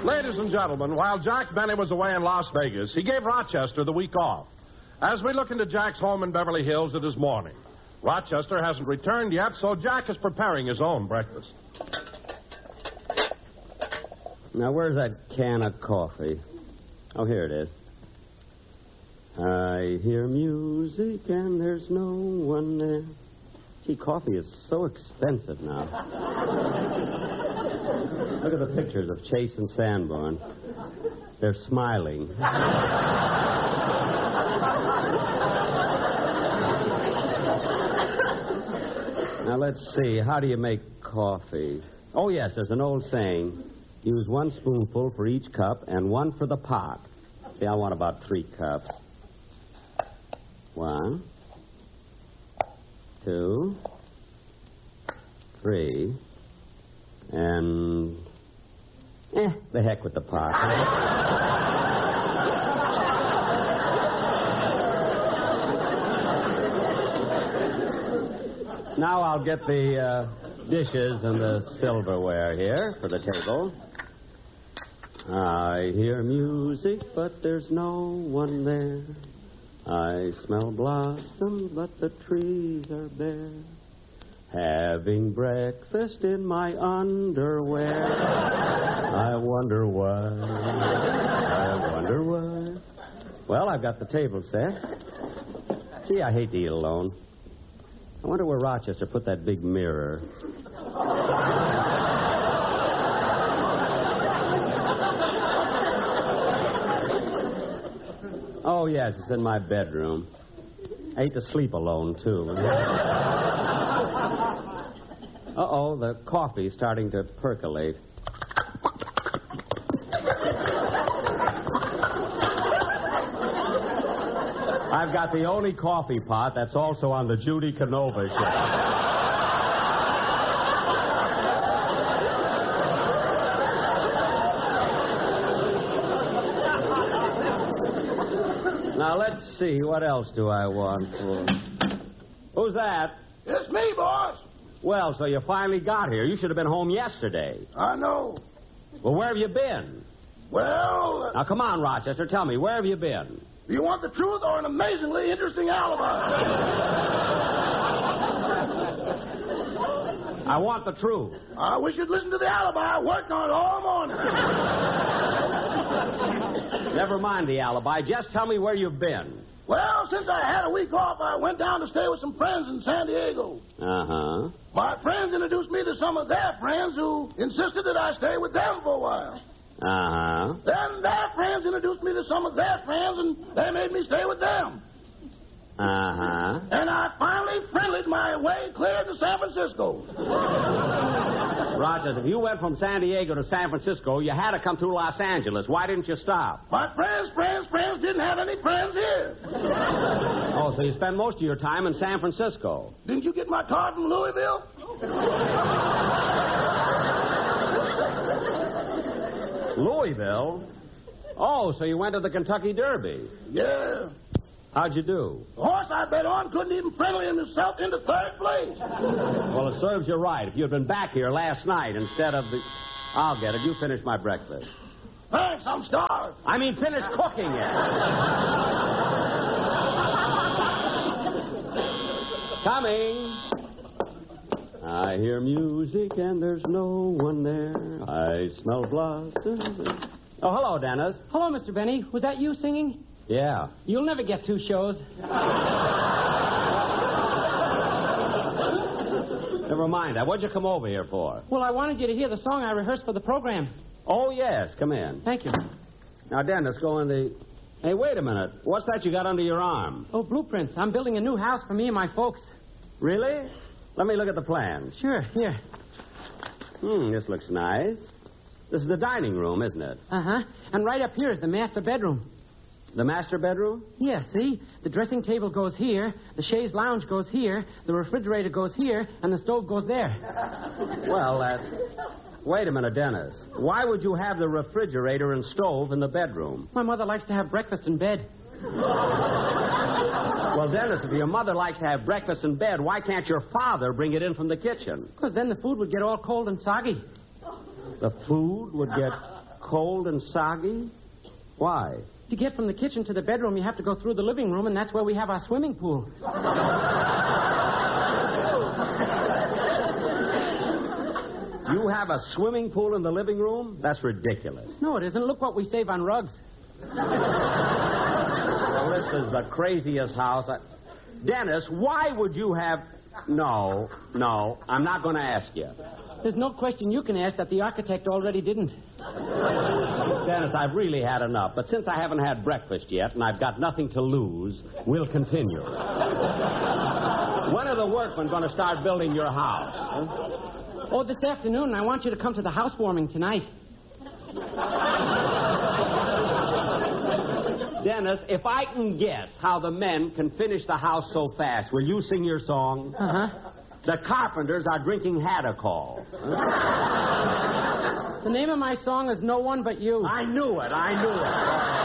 Ladies and gentlemen, while Jack Benny was away in Las Vegas, he gave Rochester the week off. As we look into Jack's home in Beverly Hills, it is morning. Rochester hasn't returned yet, so Jack is preparing his own breakfast. Now, where's that can of coffee? Oh, here it is. I hear music and there's no one there. Gee, coffee is so expensive now. Look at the pictures of Chase and Sanborn. They're smiling. Now, let's see. How do you make coffee? Oh, yes, there's an old saying. Use 1 spoonful for each cup and 1 for the pot. See, I want about 3 cups. 1, 2, 3, and... the heck with the pot. Now I'll get the dishes and the silverware here for the table. I hear music, but there's no one there. I smell blossoms, but the trees are bare. Having breakfast in my underwear. I wonder why. Well, I've got the table set. Gee, I hate to eat alone. I wonder where Rochester put that big mirror. Oh, yes, it's in my bedroom. I hate to sleep alone, too. Uh-oh, the coffee's starting to percolate. I've got the only coffee pot that's also on the Judy Canova show. Now, let's see. What else do I want for... Who's that? It's me, boss. Well, so you finally got here. You should have been home yesterday. I know. Well, where have you been? Well... Now, come on, Rochester. Tell me, where have you been? Do you want the truth or an amazingly interesting alibi? I want the truth. I wish you'd listen to the alibi. I worked on it all morning. Never mind the alibi. Just tell me where you've been. Well, since I had a week off, I went down to stay with some friends in San Diego. Uh-huh. My friends introduced me to some of their friends who insisted that I stay with them for a while. Uh-huh. Then their friends introduced me to some of their friends, and they made me stay with them. Uh-huh. And I finally friendlied my way clear to San Francisco. Rogers, if you went from San Diego to San Francisco, you had to come through Los Angeles. Why didn't you stop? My friends didn't have any friends here. Oh, so you spent most of your time in San Francisco. Didn't you get my card from Louisville? Louisville? Oh, so you went to the Kentucky Derby? Yeah. How'd you do? The horse I bet on couldn't even friendly himself into 3rd place. Well, it serves you right. If you had been back here last night instead of the... I'll get it. You finish my breakfast. Thanks, I'm starved. I mean, finish cooking it. Coming. I hear music and there's no one there. I smell blossoms. Oh, hello, Dennis. Hello, Mr. Benny. Was that you singing? Yeah. You'll never get 2 shows. Never mind that. What'd you come over here for? Well, I wanted you to hear the song I rehearsed for the program. Oh, yes. Come in. Thank you. Now, Dennis, go in the... Hey, wait a minute. What's that you got under your arm? Oh, blueprints. I'm building a new house for me and my folks. Really? Let me look at the plans. Sure, here. This looks nice. This is the dining room, isn't it? Uh-huh. And right up here is the master bedroom. The master bedroom? Yeah, see? The dressing table goes here, the chaise lounge goes here, the refrigerator goes here, and the stove goes there. Well, wait a minute, Dennis. Why would you have the refrigerator and stove in the bedroom? My mother likes to have breakfast in bed. Well, Dennis, if your mother likes to have breakfast in bed, why can't your father bring it in from the kitchen? Because then the food would get all cold and soggy. The food would get cold and soggy? Why? To get from the kitchen to the bedroom, you have to go through the living room, and that's where we have our swimming pool. You have a swimming pool in the living room? That's ridiculous. No, it isn't. Look what we save on rugs. Well, this is the craziest house. Dennis, why would you have... No, I'm not going to ask you. There's no question you can ask that the architect already didn't. Dennis, I've really had enough. But since I haven't had breakfast yet and I've got nothing to lose, we'll continue. When are the workmen going to start building your house? Huh? Oh, this afternoon. I want you to come to the housewarming tonight. Dennis, if I can guess how the men can finish the house so fast, will you sing your song? Uh-huh. The carpenters are drinking Hadacol. The name of my song is No One But You. I knew it.